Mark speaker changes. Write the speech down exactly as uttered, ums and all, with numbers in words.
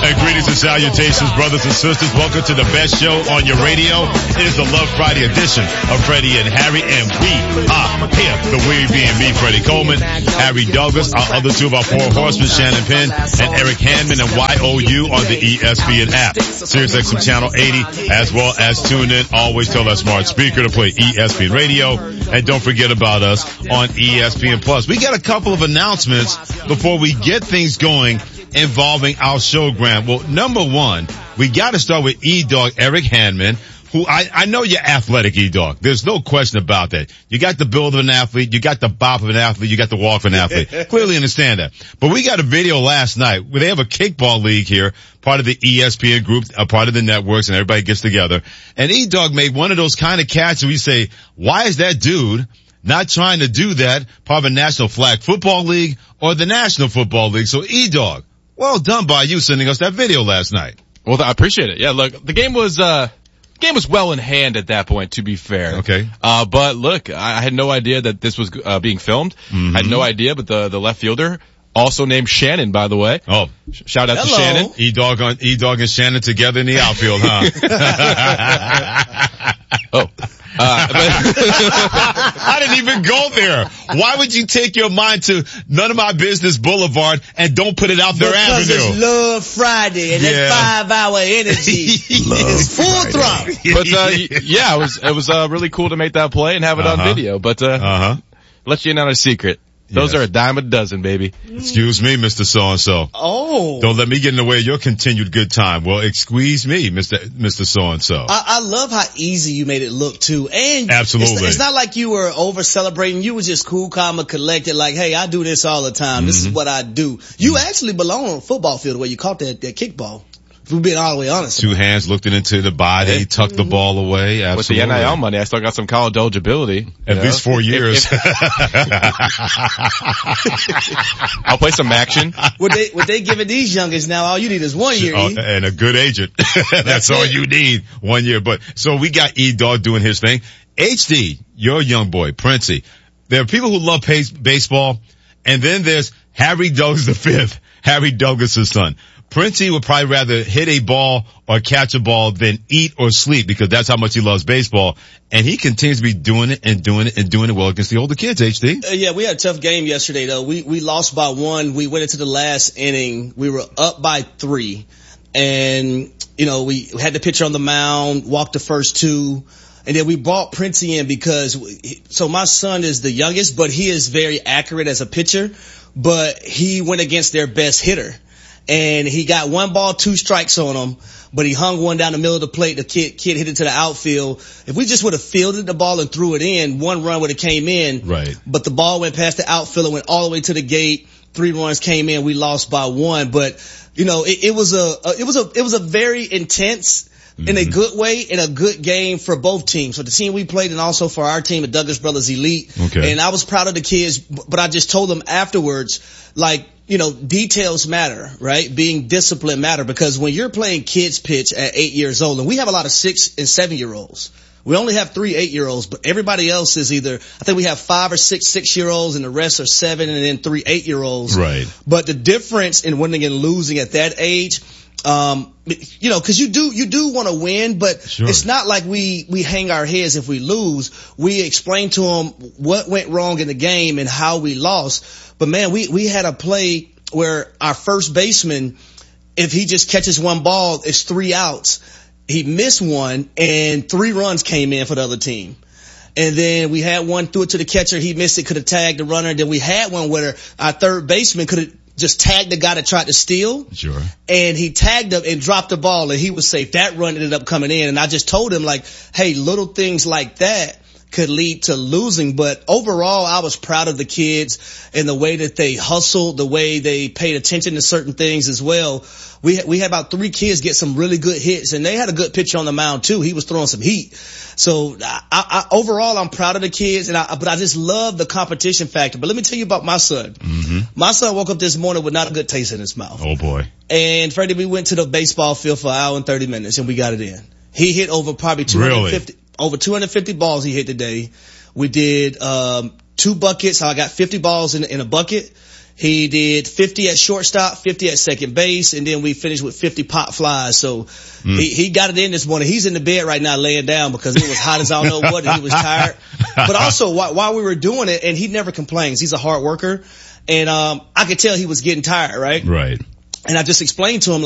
Speaker 1: Hey, greetings and salutations, brothers and sisters. Welcome to the best show on your radio. It is the Love Friday edition of Freddie and Harry, and we are here. The we being me, Freddie Coleman, Harry Douglas, our other two of our four horsemen, Shannon Penn and Eric Handman, and Y O U on the E S P N app, SiriusXM Channel eighty, as well as tune in. Always tell that smart speaker to play E S P N Radio, and don't forget about us on E S P N Plus. We got a couple of announcements before we get things going involving our showgram. Well, number one, we got to start with E-Dog Eric Handman, who I, I know you're athletic, E-Dog. There's no question about that. You got the build of an athlete, you got the bop of an athlete, you got the walk of an athlete. Clearly understand that. But we got a video last night where they have a kickball league here, part of the E S P N group, a part of the networks, and everybody gets together. And E-Dog made one of those kind of catches where you say, why is that dude not trying to do that, part of a National Flag Football League or the National Football League? So E-Dog, well done by you sending us that video last night.
Speaker 2: Well, I appreciate it. Yeah, look, the game was, uh, the game was well in hand at that point, to be fair.
Speaker 1: Okay.
Speaker 2: Uh, but look, I had no idea that this was, uh, being filmed. Mm-hmm. I had no idea, but the, the left fielder, also named Shannon, by the way.
Speaker 1: Oh.
Speaker 2: Shout out
Speaker 3: Hello.
Speaker 2: to Shannon.
Speaker 1: E-Dog on, E-Dog and Shannon together in the outfield, huh?
Speaker 2: oh. Uh, but
Speaker 1: I didn't even go there. Why would you take your mind to None of My Business Boulevard and don't put it out there
Speaker 3: because
Speaker 1: avenue?
Speaker 3: It's Love Friday and
Speaker 1: Yeah.
Speaker 3: that five hour energy is full throttle.
Speaker 2: But, uh, yeah, it was, it was, uh, really cool to make that play and have it
Speaker 1: Uh-huh.
Speaker 2: on video. But, uh,
Speaker 1: Uh-huh.
Speaker 2: let you in on a secret. Those
Speaker 1: Yes.
Speaker 2: are a dime a dozen, baby.
Speaker 1: Excuse me, Mister So-and-so.
Speaker 3: Oh.
Speaker 1: Don't let me get in the way of your continued good time. Well, excuse me, Mister Mister So-and-so.
Speaker 3: I, I love how easy you made it look too. And
Speaker 1: Absolutely.
Speaker 3: It's, it's not like you were over celebrating. You were just cool, calm, and collected. Like, hey, I do this all the time. This is what I do. You actually belong on a football field where you caught that, that kickball. If we're being all the way honest.
Speaker 1: Two hands looked it into the body, tucked the ball away. Absolutely.
Speaker 2: With the N I L money, I still got some college eligibility.
Speaker 1: At
Speaker 2: you
Speaker 1: least
Speaker 2: know?
Speaker 1: four years.
Speaker 2: If- if- I'll play some action.
Speaker 3: What they, what they giving these youngins now, all you need is one year.
Speaker 1: Oh,
Speaker 3: E.
Speaker 1: and a good agent. That's,
Speaker 3: That's
Speaker 1: all
Speaker 3: it.
Speaker 1: you need. One year. But so we got E-Dog doing his thing. H D, you're a young boy, Princey. There are people who love pace, baseball, and then there's Harry Douglas the fifth, Harry Douglas' son. Princey would probably rather hit a ball or catch a ball than eat or sleep because that's how much he loves baseball. And he continues to be doing it and doing it and doing it well against the older kids, H D.
Speaker 3: Uh, yeah, we had a tough game yesterday though. We, we lost by one. We went into the last inning. We were up by three. And, you know, we had the pitcher on the mound, walked the first two. And then we brought Princey in because, we, so my son is the youngest, but he is very accurate as a pitcher, but he went against their best hitter. And he got one ball, two strikes on him, but he hung one down the middle of the plate. The kid, kid hit it to the outfield. If we just would have fielded the ball and threw it in, one run would have came in.
Speaker 1: Right. But
Speaker 3: the ball went past the outfield and went all the way to the gate. Three runs came in. We lost by one. But, you know, it, it was a, a, it was a, it was a very intense, in a good way, in a good game for both teams. For the team we played and also for our team at Douglas Brothers Elite.
Speaker 1: Okay.
Speaker 3: And I was proud of the kids, but I just told them afterwards, like, you know, details matter, right? Being disciplined matter because when you're playing kids pitch at eight years old, and we have a lot of six and seven year olds. We only have three eight year olds, but everybody else is either, I think we have five or six six year olds and the rest are seven and then three eight year olds.
Speaker 1: Right.
Speaker 3: But the difference in winning and losing at that age, um, you know, cause you do, you do want to win, but
Speaker 1: Sure.
Speaker 3: it's not like we, we hang our heads if we lose. We explain to them what went wrong in the game and how we lost. But man, we, we had a play where our first baseman, if he just catches one ball, it's three outs. He missed one and three runs came in for the other team. And then we had one, threw it to the catcher. He missed it, could have tagged the runner. Then we had one where our third baseman could have just tagged the guy that tried to steal.
Speaker 1: Sure.
Speaker 3: And he tagged him and dropped the ball and he was safe. That run ended up coming in. And I just told him like, hey, little things like that could lead to losing. But overall, I was proud of the kids and the way that they hustled, the way they paid attention to certain things as well. We we had about three kids get some really good hits, and they had a good pitcher on the mound too. He was throwing some heat. So I, I, overall, I'm proud of the kids, and I, but I just love the competition factor. But let me tell you about my son.
Speaker 1: Mm-hmm.
Speaker 3: My son woke up this morning with not a good taste in his mouth.
Speaker 1: Oh boy.
Speaker 3: And Freddie, we went to the baseball field for an hour and thirty minutes, and we got it in. He hit over probably two hundred fifty,
Speaker 1: really?
Speaker 3: over two hundred fifty balls he hit today. We did um two buckets. So I got fifty balls in, in a bucket. He did fifty at shortstop, fifty at second base, and then we finished with fifty pop flies. So mm. he, he got it in this morning. He's in the bed right now laying down because it was hot as I don't know what, and he was tired. But also while, while we were doing it, and he never complains. He's a hard worker. And um I could tell he was getting tired, right?
Speaker 1: Right.
Speaker 3: And I just explained to him,